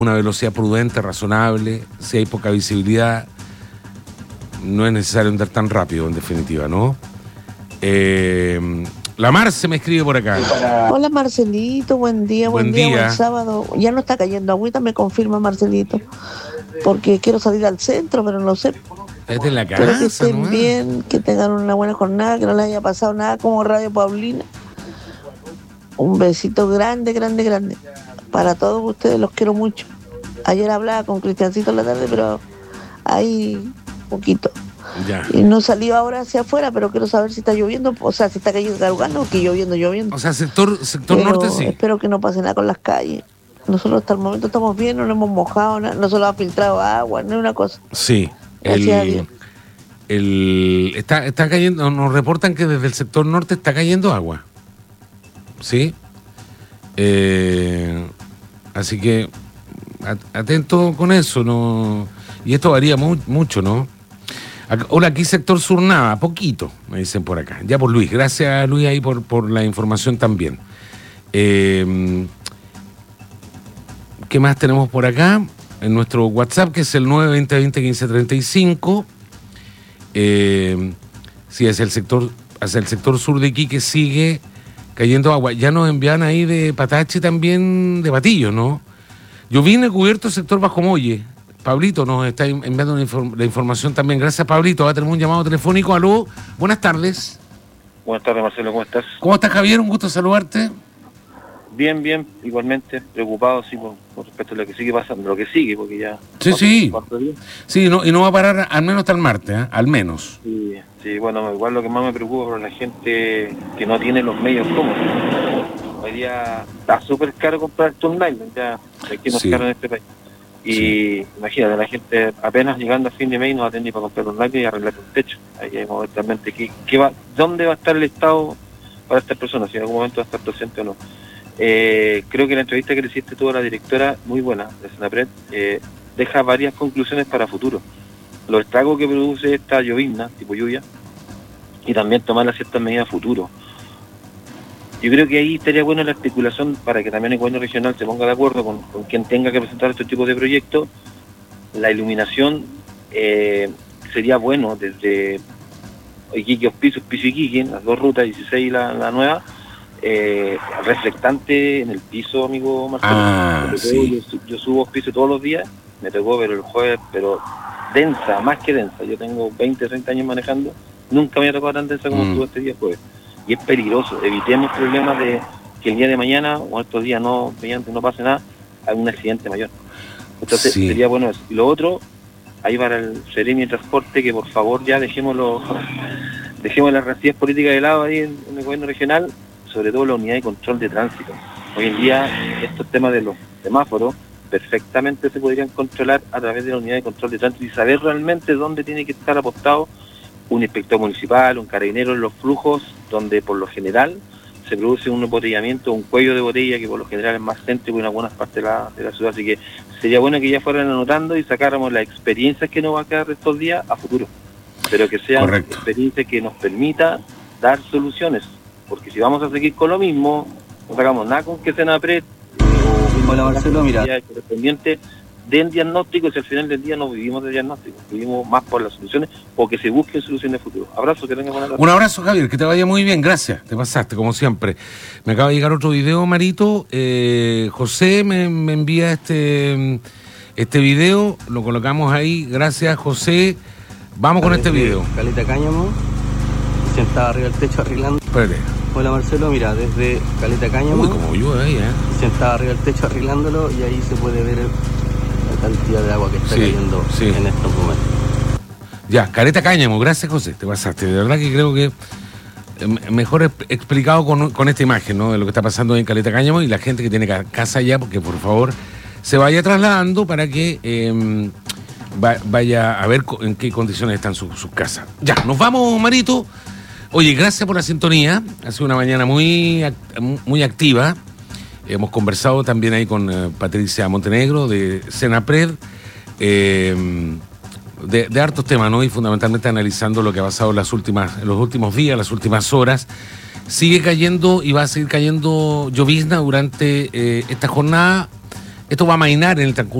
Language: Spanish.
una velocidad prudente, razonable. Si hay poca visibilidad, no es necesario andar tan rápido, en definitiva, ¿no? La Marce me escribe por acá. Hola Marcelito, buen día, buen sábado. Ya no está cayendo agüita, me confirma Marcelito, porque quiero salir al centro, pero no sé. Estate en la casa, espero que estén ¿no? bien, que tengan una buena jornada, que no les haya pasado nada como Radio Paulina. Un besito grande, grande, grande. Para todos ustedes, los quiero mucho. Ayer hablaba con Cristiancito en la tarde, pero ahí poquito. Ya. Y no salí ahora hacia afuera, pero quiero saber si está lloviendo, o sea, si está cayendo carugando o que lloviendo. O sea, sector pero norte sí. Espero que no pase nada con las calles. Nosotros hasta el momento estamos bien, no nos hemos mojado, no se lo ha filtrado agua, no es una cosa. Sí. Gracias a Dios. Está cayendo, nos reportan que desde el sector norte está cayendo agua. ¿Sí? Así que atento con eso, ¿no? Y esto varía mucho, ¿no? Hola, aquí sector sur nada, poquito, me dicen por acá. Ya por Luis, gracias Luis ahí por la información también. ¿Qué más tenemos por acá? En nuestro WhatsApp, que es el 920-2015-35. Sí, hacia el sector sur de Iquique sigue cayendo agua. Ya nos envían ahí de Patache también, de Batillo, ¿no? Yo vine cubierto el sector Bajo Molle. Pablito nos está enviando la información también. Gracias, Pablito. Va a tener un llamado telefónico. Aló, buenas tardes. Buenas tardes, Marcelo, ¿cómo estás? ¿Cómo estás, Javier? Un gusto saludarte. Bien, igualmente, preocupado sí con respecto a lo que sigue pasando, lo que sigue, porque ya... Sí. Sí, no, y no va a parar al menos hasta el martes, ¿eh? Al menos. Sí, bueno, igual lo que más me preocupa es la gente que no tiene los medios cómodos. Hoy día está súper caro comprar tu online, ya aquí no es caro en este país. Y imagínate, la gente apenas llegando a fin de mes no va a tener ni para comprar un online y arreglar un techo. Ahí hay realmente ¿dónde va a estar el Estado para estas personas? Si en algún momento va a estar presente o no. Creo que la entrevista que le hiciste tú a la directora, muy buena, de Senapred, deja varias conclusiones para futuro. Los estragos que produce esta llovizna, tipo lluvia, y también tomar las ciertas medidas a futuro. Yo creo que ahí estaría bueno la articulación para que también el gobierno regional se ponga de acuerdo con quien tenga que presentar estos tipos de proyectos. La iluminación sería bueno desde Iquique, Piso Iquique, las dos rutas, 16 y la nueva, reflectante en el piso, amigo Marcelo. Sí. Yo subo piso todos los días, me tocó, pero el jueves, densa, más que densa. Yo tengo 20, 30 años manejando, nunca me había tocado tan densa como estuvo este día jueves. Y es peligroso. Evitemos problemas de que el día de mañana o estos días no pase nada, hay un accidente mayor. Entonces sería bueno eso. Y lo otro, ahí para el Seremi de Transporte, que por favor ya dejemos las rancillas políticas de lado ahí en el gobierno regional, sobre todo la unidad de control de tránsito. Hoy en día estos temas de los semáforos perfectamente se podrían controlar a través de la unidad de control de tránsito y saber realmente dónde tiene que estar apostado un inspector municipal, un carabinero en los flujos, donde por lo general se produce un embotellamiento, un cuello de botella que por lo general es más céntrico en algunas partes de la ciudad. Así que sería bueno que ya fueran anotando y sacáramos las experiencias que nos va a quedar estos días a futuro, pero que sean experiencias que nos permita dar soluciones, porque si vamos a seguir con lo mismo, no sacamos nada con que Senapred Hola Marcelo, mira, correspondiente den diagnósticos, y al final del día no vivimos de diagnósticos, vivimos más por las soluciones o que se busquen soluciones de futuro. Abrazo, que tengas buena tarde. Un abrazo, Javier, que te vaya muy bien, gracias, te pasaste como siempre. Me acaba de llegar otro video, Marito. José me envía este video, lo colocamos ahí, gracias José. Vamos con este video. Caleta Cáñamo, sentado arriba del techo arreglando. Espérate. Hola Marcelo, mira, desde Caleta Cáñamo. Uy, como llueve ahí, sentado arriba del techo arreglándolo y ahí se puede ver la cantidad de agua que está cayendo en estos momentos. Ya, Caleta Cáñamo, gracias José, te pasaste. De verdad que creo que mejor explicado con esta imagen, ¿no? De lo que está pasando en Caleta Cáñamo y la gente que tiene casa allá, porque por favor se vaya trasladando para que vaya a ver en qué condiciones están sus casas. Ya, nos vamos, Marito. Oye, gracias por la sintonía. Ha sido una mañana muy activa. Hemos conversado también ahí con Patricia Montenegro de Senapred, de hartos temas, ¿no? Y fundamentalmente analizando lo que ha pasado en los últimos días, las últimas horas. Sigue cayendo y va a seguir cayendo llovizna durante esta jornada. Esto va a mainar en el transcurso